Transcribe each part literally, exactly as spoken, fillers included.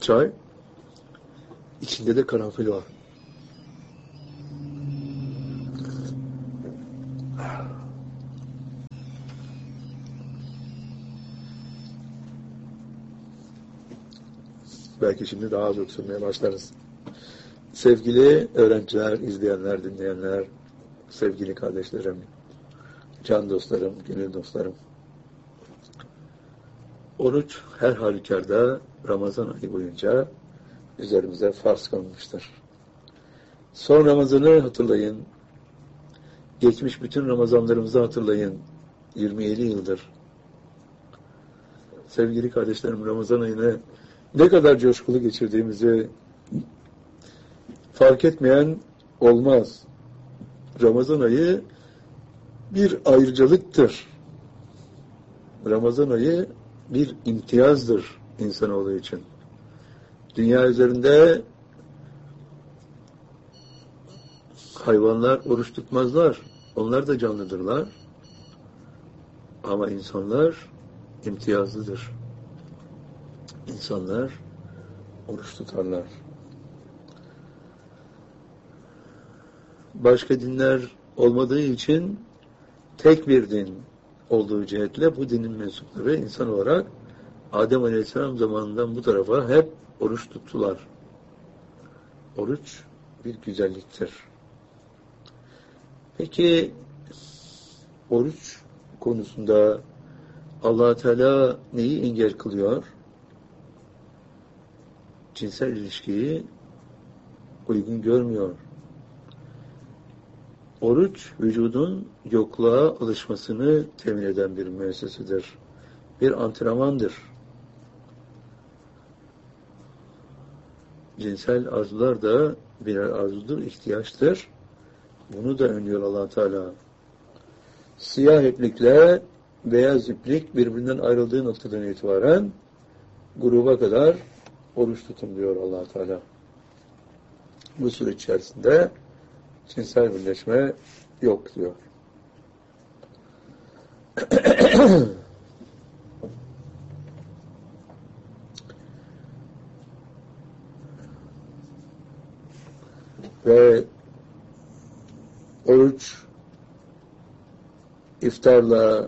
çay, içinde de karanfil var. Belki şimdi daha az öksürmeye başlarız. Sevgili öğrenciler, izleyenler, dinleyenler, sevgili kardeşlerim, can dostlarım, gönül dostlarım. Oruç her halükarda Ramazan ayı boyunca üzerimize farz kılınmıştır. Son Ramazan'ı hatırlayın. Geçmiş bütün Ramazanlarımızı hatırlayın. yirmi yedi yıldır. Sevgili kardeşlerim, Ramazan ayını ne kadar coşkulu geçirdiğimizi fark etmeyen olmaz. Ramazan ayı bir ayrıcalıktır. Ramazan ayı bir imtiyazdır insanoğlu için. Dünya üzerinde hayvanlar oruç tutmazlar. Onlar da canlıdırlar. Ama insanlar imtiyazlıdır. İnsanlar oruç tutarlar. Başka dinler olmadığı için tek bir din olduğu cihetle bu dinin mensupları insan olarak Adem Aleyhisselam zamanından bu tarafa hep oruç tuttular. Oruç bir güzelliktir. Peki oruç konusunda Allah Teala neyi engel kılıyor? Cinsel ilişkiyi uygun görmüyor. Oruç, vücudun yokluğa alışmasını temin eden bir müessesedir. Bir antrenmandır. Cinsel arzular da birer arzudur, ihtiyaçtır. Bunu da önlüyor Allah Teala. Siyah iplikle beyaz iplik birbirinden ayrıldığı noktadan itibaren gruba kadar oruç tutun diyor Allah Teala. Bu süreç içerisinde cinsel birleşme yok diyor. Ve oruç iftarla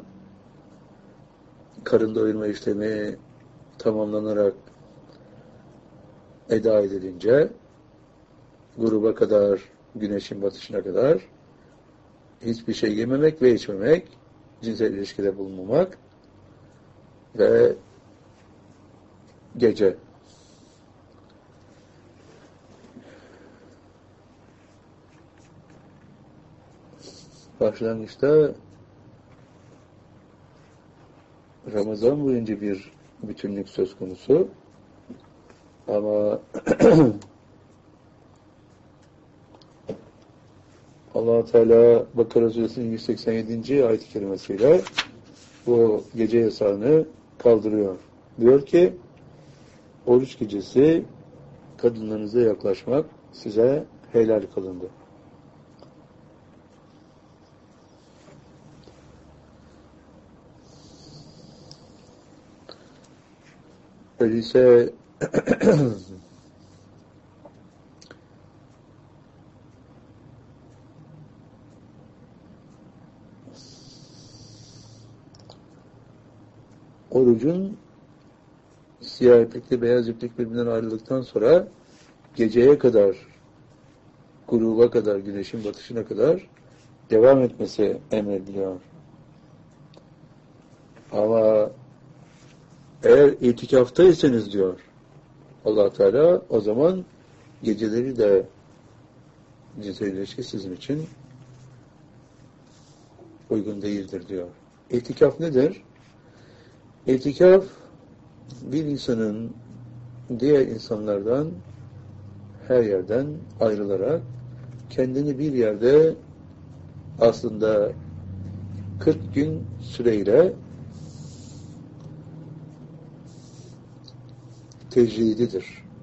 karın doyurma işlemi tamamlanarak eda edilince gruba kadar, güneşin batışına kadar hiçbir şey yememek ve içmemek, cinsel ilişkide bulunmamak ve gece. Başlangıçta Ramazan boyunca bir bütünlük söz konusu ama Allah Teala Bakara Suresinin yüz seksen yedinci ayet-i kerimesiyle bu gece yasağını kaldırıyor. Diyor ki oruç gecesi kadınlarınıza yaklaşmak size helal kılındı. Öyleyse orucun siyah iplikle beyaz iplik birbirinden ayrıldıktan sonra geceye kadar, gruba kadar, güneşin batışına kadar devam etmesi emrediliyor. Ama eğer itikaftaysanız diyor Allah Teala, o zaman geceleri de cinsel ilişki sizin için uygun değildir diyor. İtikaf nedir? İtikaf bir insanın diğer insanlardan her yerden ayrılarak kendini bir yerde aslında kırk gün süreyle tecrididir.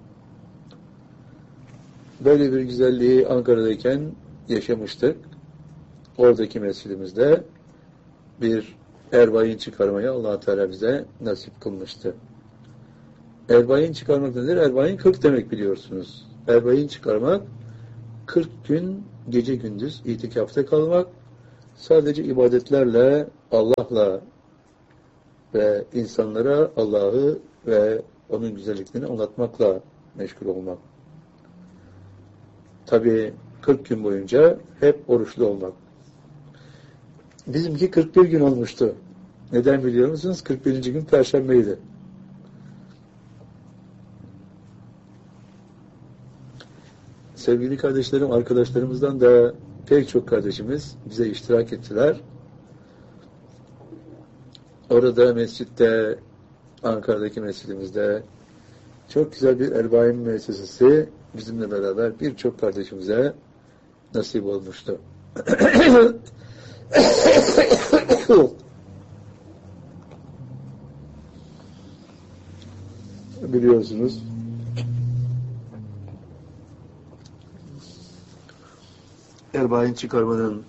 Böyle bir güzelliği Ankara'dayken yaşamıştık. Oradaki mescidimizde bir erbain çıkarmayı Allah Teala bize nasip kılmıştı. Erbain çıkarmak nedir? Erbain kırk demek biliyorsunuz. Erbain çıkarmak kırk gün gece gündüz itikafta kalmak, sadece ibadetlerle, Allah'la ve insanlara Allah'ı ve onun güzelliklerini anlatmakla meşgul olmak. Tabii kırk gün boyunca hep oruçlu olmak. Bizimki kırk bir gün olmuştu. Neden biliyor musunuz? kırk birinci gün Perşembeydi. Sevgili kardeşlerim, arkadaşlarımızdan da pek çok kardeşimiz bize iştirak ettiler. Orada mescitte, Ankara'daki mescidimizde çok güzel bir Erbain müessesesi bizimle beraber birçok kardeşimize nasip olmuştu. Biliyorsunuz Erbain çıkarmanın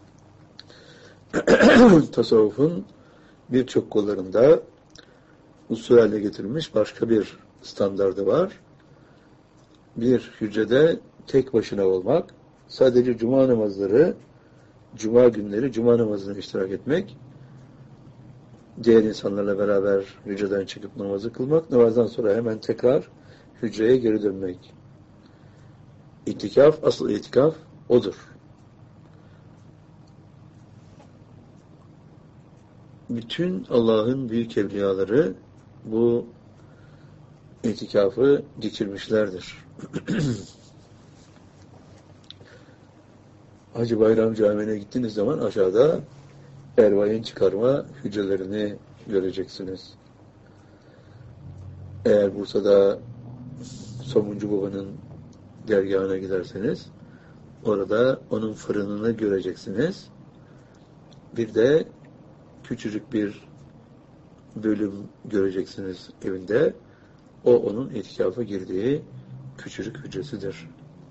tasavvufun birçok kollarında usul haline getirilmiş başka bir standardı var. Bir hücrede tek başına olmak, sadece cuma namazları, cuma günleri cuma namazına iştirak etmek, diğer insanlarla beraber hücreden çıkıp namazı kılmak, namazdan sonra hemen tekrar hücreye geri dönmek. İtikaf, asıl itikaf odur. Bütün Allah'ın büyük evliyaları bu itikafı geçirmişlerdir. Hacı Bayram Camii'ne gittiğiniz zaman aşağıda Erbain çıkarma hücrelerini göreceksiniz. Eğer Bursa'da Somuncu Baba'nın dergahına giderseniz orada onun fırınını göreceksiniz. Bir de küçücük bir bölüm göreceksiniz evinde. O onun itikafa girdiği küçücük hücresidir.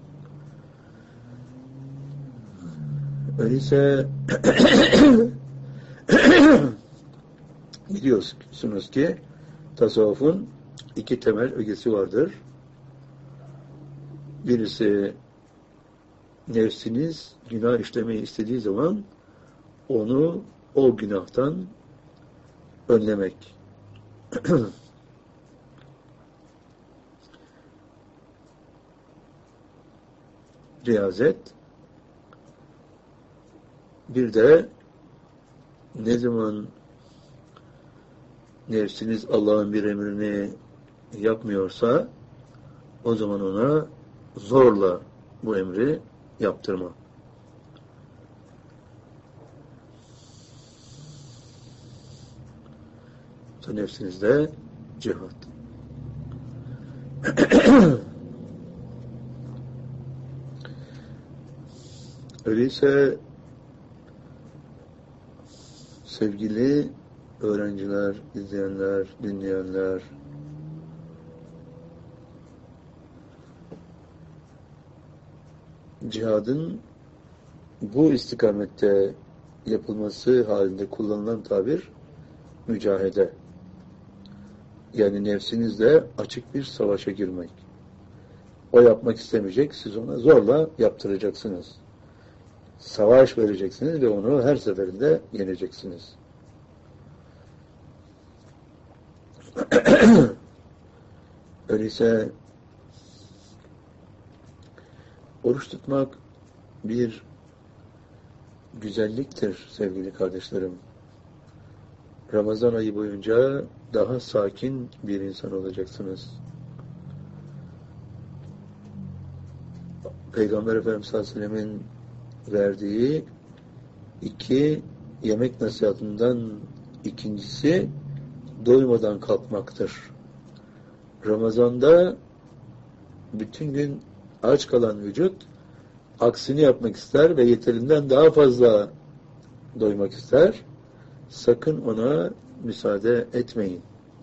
Öyleyse biliyorsunuz ki tasavvufun iki temel ögesi vardır. Birisi nefsiniz günah işlemeyi istediği zaman onu o günahtan önlemek. Riyazet. Bir de ne zaman nefsiniz Allah'ın bir emrini yapmıyorsa o zaman ona zorla bu emri yaptırma. Nefsinizde cihat. Öyleyse sevgili öğrenciler, izleyenler, dinleyenler, cihadın bu istikamette yapılması halinde kullanılan tabir mücahede. Yani nefsinizle açık bir savaşa girmek. O yapmak istemeyecek, siz ona zorla yaptıracaksınız. Savaş vereceksiniz ve onu her seferinde yeneceksiniz. Öyleyse oruç tutmak bir güzelliktir sevgili kardeşlerim. Ramazan ayı boyunca daha sakin bir insan olacaksınız. Peygamber Efendimiz sallallahu aleyhi ve sellem'in verdiği iki yemek nasihatından ikincisi doymadan kalkmaktır. Ramazanda bütün gün aç kalan vücut aksini yapmak ister ve yeterinden daha fazla doymak ister. Sakın ona müsaade etmeyin.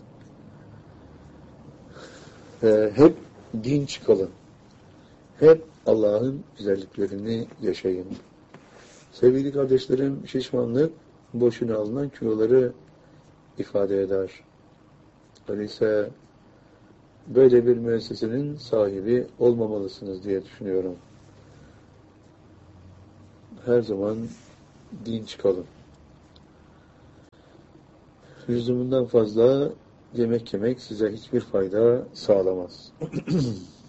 Ve hep dinç kalın. Hep Allah'ın güzelliklerini yaşayın. Sevgili kardeşlerim, şişmanlık boşuna alınan kiloları ifade eder. Öyleyse böyle bir müessesenin sahibi olmamalısınız diye düşünüyorum. Her zaman dinç kalın. Lüzumundan fazla yemek yemek size hiçbir fayda sağlamaz.